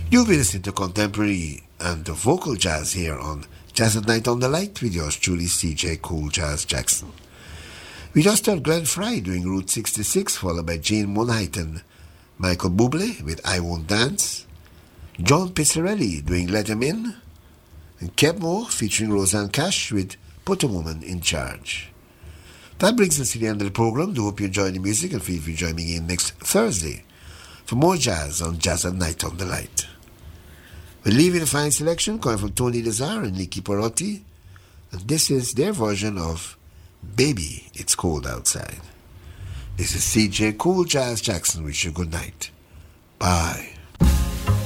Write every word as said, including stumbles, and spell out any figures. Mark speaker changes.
Speaker 1: You've been listening to contemporary and vocal jazz here on Jazz at Night on the Light with yours truly, C J Cool Jazz Jackson. We just heard Glenn Frey doing Route sixty-six, followed by Gene Monheit and Michael Bublé with I Won't Dance, John Pizzarelli doing Let 'Em In, and Keb Mo featuring Roseanne Cash with Put a Woman in Charge. That brings us to the end of the program. Do hope you enjoy the music and feel free to join me again next Thursday for more jazz on Jazz at Night on the Light. We're leaving a fine selection coming from Tony Lazar and Nicky Perotti, and this is their version of Baby, It's Cold Outside. This is C J Cool Jazz Jackson. Wish you good night. Bye.